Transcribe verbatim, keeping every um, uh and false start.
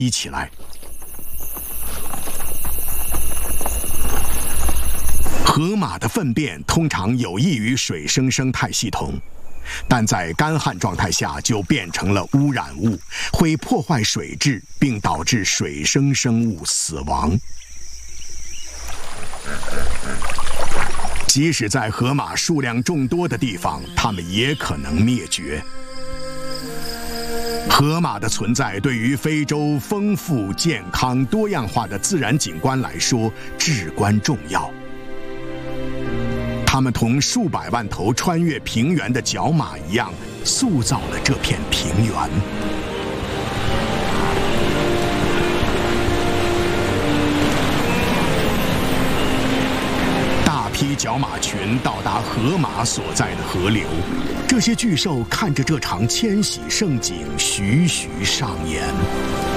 一起来。河马的粪便通常有益于水生生态系统，但在干旱状态下就变成了污染物，会破坏水质，并导致水生生物死亡。即使在河马数量众多的地方，它们也可能灭绝。河马的存在对于非洲丰富、健康、多样化的自然景观来说至关重要。它们同数百万头穿越平原的角马一样，塑造了这片平原。大批角马群到达河马所在的河流，这些巨兽看着这场迁徙盛景，徐徐上演。